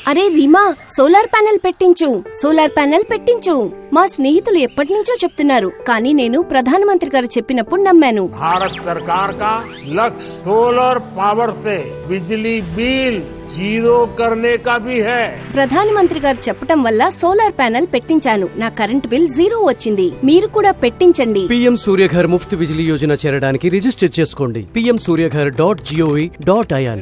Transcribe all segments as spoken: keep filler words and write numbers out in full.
అరే Reema, solar panel పెట్టించు solar panel పెట్టించు మా స్నేహితులు ఎప్పటి నుంచో చెప్తున్నారు, కానీ నేను ప్రధానమంత్రి గారు చెప్పినప్పుడు నమ్మాను. భారత్ సర్కార్ కా లక్ష్య సోలార్ పవర్ సే బిజ్లీ బిల్ జీరో కర్నే కా భీ హై. ప్రధానమంత్రి గారు చెప్పటం వల్ల సోలార్ ప్యానెల్ పెట్టించాను. నా కరెంట్ బిల్ జీరో వచ్చింది. మీరు కూడా పెట్టించండి. పీఎం సూర్యఘర్ ముఫ్త్ బిజిలీ యోజన చేరడానికి రిజిస్టర్ చేసుకోండి. PM Surya Ghar dot GOV dot IN.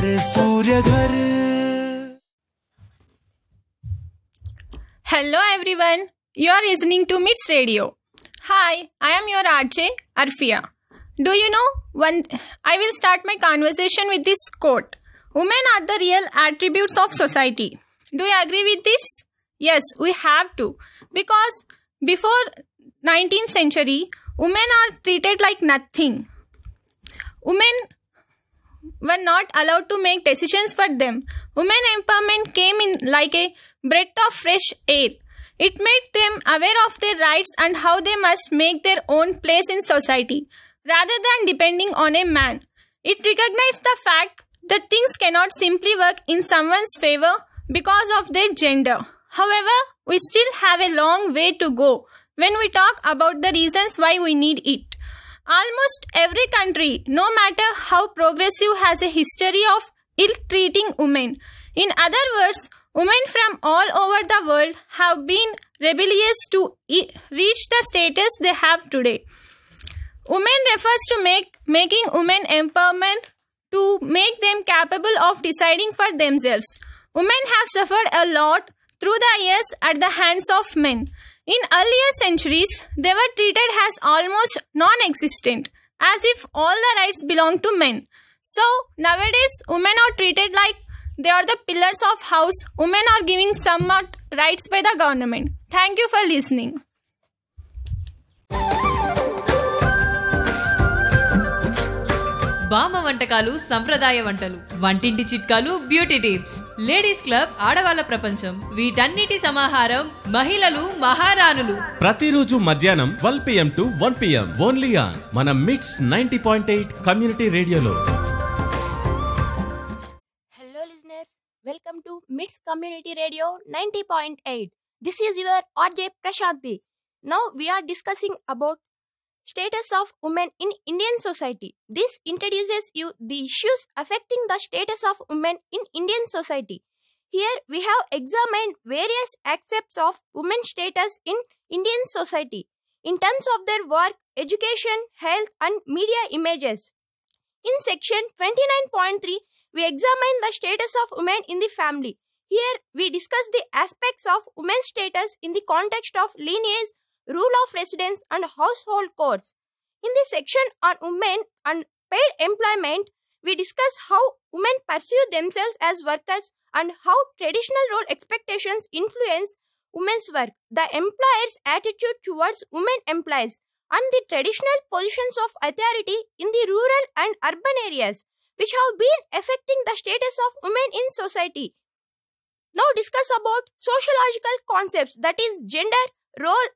Hello everyone, you are listening to Mits Radio. Hi, I am your R J, Arfia. Do you know, one, I will start my conversation with this quote. Women are the real attributes of society. Do you agree with this? Yes, we have to. Because before nineteenth century, women are treated like nothing. Women were not allowed to make decisions for them. Women empowerment came in like a breath of fresh air. It made them aware of their rights and how they must make their own place in society, rather than depending on a man. It recognized the fact that things cannot simply work in someone's favor because of their gender. However, we still have a long way to go when we talk about the reasons why we need it. Almost every country, no matter how progressive, has a history of ill-treating women. In other words, women from all over the world have been rebellious to e- reach the status they have today. Women refers to make, making women empowerment to make them capable of deciding for themselves. Women have suffered a lot through the years at the hands of men. In earlier centuries, they were treated as almost non-existent, as if all the rights belonged to men. So, nowadays, women are treated like they are the pillars of house. Women are giving somewhat rights by the government. Thank you for listening. బామ్మ వంటకాలు సంప్రదాయ వంటలు, వంటింటి చిట్కాలు, beauty tips, ladies club ఆడవాళ్ళ ప్రపంచం, వీటన్నిటి సమాహారం మహిళలు మహారాణులు. ప్రతిరోజు మధ్యాహ్నం twelve PM to one PM only on మన మిట్స్ నైంటీ పాయింట్ ఎయిట్ కమ్యూనిటీ రేడియోలో. Hello listeners, welcome to Mits Community Radio ninety point eight. This is your R J Prashanti. Now we are discussing about status of women in Indian society. This introduces you the issues affecting the status of women in Indian society. Here we have examined various aspects of women's status in Indian society in terms of their work, education, health and media images. In section twenty-nine point three, we examine the status of women in the family. Here we discuss the aspects of women's status in the context of lineage, rule of residence and household chores. In the section on women and paid employment, we discuss how women pursue themselves as workers and how traditional role expectations influence women's work, the employer's attitude towards women employees, and the traditional positions of authority in the rural and urban areas, which have been affecting the status of women in society. Now discuss about sociological concepts, that is gender, role